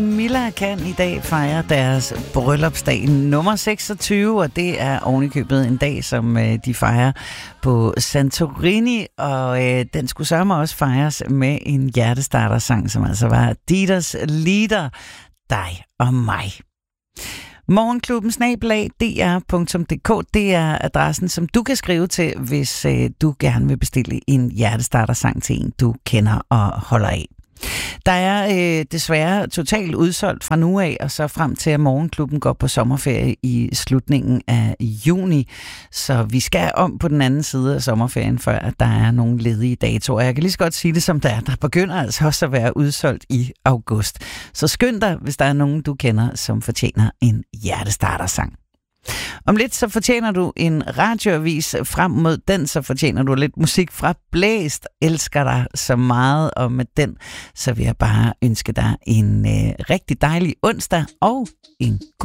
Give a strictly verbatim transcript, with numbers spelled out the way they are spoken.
Milla kan i dag fejre deres bryllupsdag nummer seksogtyve, og det er ovenikøbet en dag, som øh, de fejrer på Santorini, og øh, den skulle sørme også fejres med en hjertestartersang, som altså var Dieters Lieder, dig og mig. Morgenklubben snabel-a d r punktum d k, det er adressen, som du kan skrive til, hvis øh, du gerne vil bestille en hjertestartersang til en, du kender og holder af. Der er øh, desværre totalt udsolgt fra nu af, og så frem til, at Morgenklubben går på sommerferie i slutningen af juni. Så vi skal om på den anden side af sommerferien, før at der er nogle ledige datoer. Jeg kan lige så godt sige det, som der er. Der begynder altså også at være udsolgt i august. Så skynd dig, hvis der er nogen, du kender, som fortjener en hjertestartersang. Om lidt så fortjener du en radioavis. Frem mod den, så fortjener du lidt musik fra Blæst. Elsker dig så meget, og med den, så vil jeg bare ønske dig en øh, rigtig dejlig onsdag og en god